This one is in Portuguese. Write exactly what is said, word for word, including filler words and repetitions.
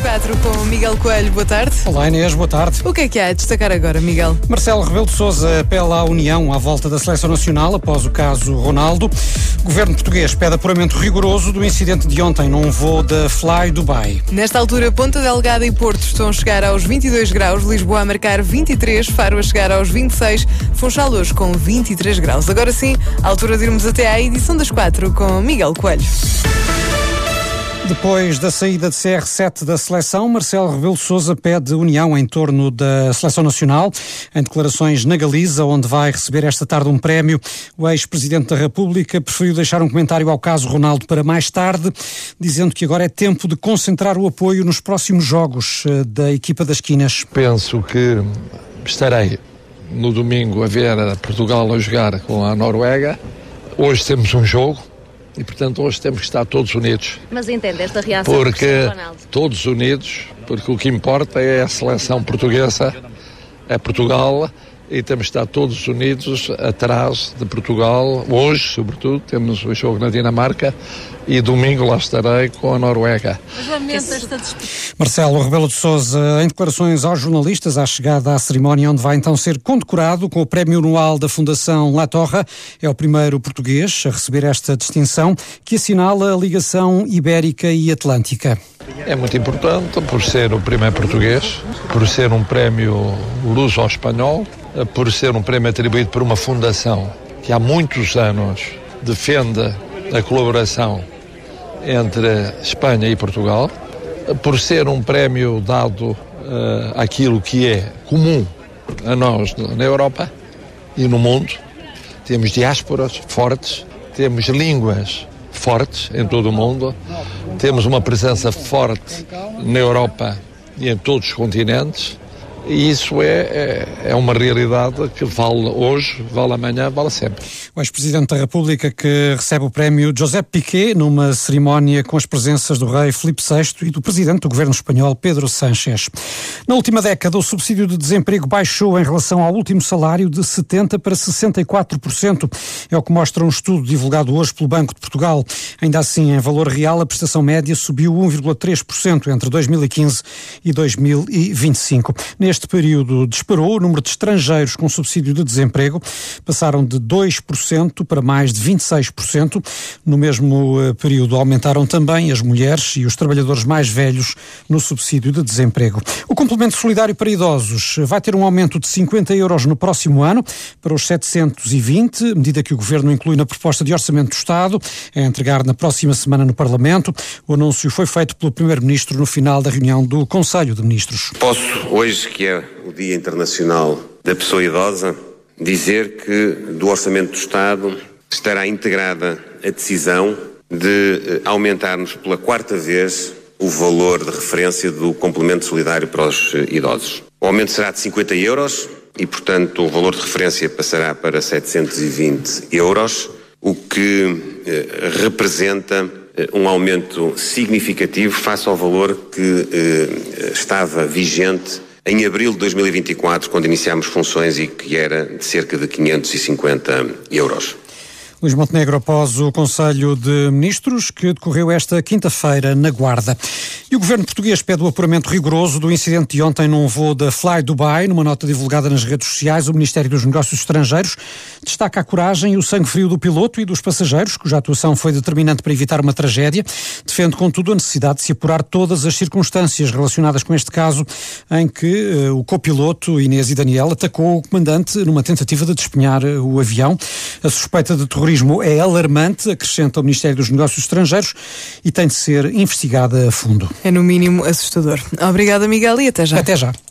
quatro com Miguel Coelho. Boa tarde. Olá Inês, boa tarde. O que é que há a destacar agora, Miguel? Marcelo Rebelo de Sousa apela à união à volta da seleção nacional após o caso Ronaldo. O governo português pede apuramento rigoroso do incidente de ontem num voo da Fly Dubai. Nesta altura, Ponta Delgada e Porto estão a chegar aos vinte e dois graus, Lisboa a marcar vinte e três, Faro a chegar aos vinte e seis, Funchal hoje com vinte e três graus. Agora sim, à altura de irmos até à edição das quatro com Miguel Coelho. Depois da saída de C R sete da seleção, Marcelo Rebelo de Sousa pede união em torno da seleção nacional. Em declarações na Galiza, onde vai receber esta tarde um prémio, o ex-presidente da República preferiu deixar um comentário ao caso Ronaldo para mais tarde, dizendo que agora é tempo de concentrar o apoio nos próximos jogos da equipa das Quinas. Penso que estarei no domingo a ver a Portugal a jogar com a Noruega. Hoje temos um jogo. E, portanto, hoje temos que estar todos unidos. Mas entende esta reação porque do Ronaldo? Todos unidos, porque o que importa é a seleção portuguesa, é Portugal, e temos que estar todos unidos atrás de Portugal. Hoje, sobretudo, temos o jogo na Dinamarca e domingo lá estarei com a Noruega. Marcelo Rebelo de Sousa, em declarações aos jornalistas à chegada à cerimónia onde vai então ser condecorado com o prémio anual da Fundação La Torre. É o primeiro português a receber esta distinção que assinala a ligação ibérica e atlântica. É muito importante por ser o primeiro português, por ser um prémio luso-espanhol, por ser um prémio atribuído por uma fundação que há muitos anos defende a colaboração entre Espanha e Portugal, por ser um prémio dado uh, àquilo que é comum a nós na Europa e no mundo. Temos diásporas fortes, temos línguas fortes em todo o mundo, temos uma presença forte na Europa e em todos os continentes, e isso é, é, é uma realidade que vale hoje, vale amanhã, vale sempre. O ex-presidente da República que recebe o prémio Josep Piqué numa cerimónia com as presenças do rei Filipe sexto e do presidente do governo espanhol Pedro Sánchez. Na última década, o subsídio de desemprego baixou em relação ao último salário de setenta por cento para sessenta e quatro por cento. É o que mostra um estudo divulgado hoje pelo Banco de Portugal. Ainda assim, em valor real, a prestação média subiu um vírgula três por cento entre dois mil e quinze e dois mil e vinte e cinco. Neste período disparou o número de estrangeiros com subsídio de desemprego, passaram de dois por cento para mais de vinte e seis por cento. No mesmo período aumentaram também as mulheres e os trabalhadores mais velhos no subsídio de desemprego. O complemento solidário para idosos vai ter um aumento de cinquenta euros no próximo ano para os setecentos e vinte, medida que o Governo inclui na proposta de Orçamento do Estado, é entregar na próxima semana no Parlamento. O anúncio foi feito pelo Primeiro-Ministro no final da reunião do Conselho de Ministros. Posso, hoje que é o Dia Internacional da Pessoa Idosa, dizer que do Orçamento do Estado estará integrada a decisão de aumentarmos pela quarta vez o valor de referência do complemento solidário para os idosos. O aumento será de cinquenta euros e, portanto, o valor de referência passará para setecentos e vinte euros, o que eh, representa eh, um aumento significativo face ao valor que eh, estava vigente em abril de dois mil e vinte e quatro, quando iniciámos funções e que era de cerca de quinhentos e cinquenta euros. Luís Montenegro após o Conselho de Ministros que decorreu esta quinta-feira na Guarda. E o governo português pede o apuramento rigoroso do incidente de ontem num voo da Fly Dubai. Numa nota divulgada nas redes sociais, o Ministério dos Negócios Estrangeiros destaca a coragem e o sangue frio do piloto e dos passageiros, cuja atuação foi determinante para evitar uma tragédia. Defende, contudo, a necessidade de se apurar todas as circunstâncias relacionadas com este caso, em que uh, o copiloto Inês e Daniel atacou o comandante numa tentativa de despenhar uh, o avião. A suspeita de terrorismo é alarmante, acrescenta o Ministério dos Negócios Estrangeiros, e tem de ser investigada a fundo. É no mínimo assustador. Obrigada, Miguel, e até já. Até já.